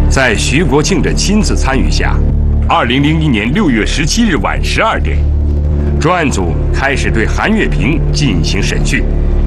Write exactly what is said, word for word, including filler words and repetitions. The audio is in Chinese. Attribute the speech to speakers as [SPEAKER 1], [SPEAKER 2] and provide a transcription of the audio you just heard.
[SPEAKER 1] 在徐国庆的亲自参与下，二零零一年六月十七日晚十二点，专案组开始对韩月平进行审讯。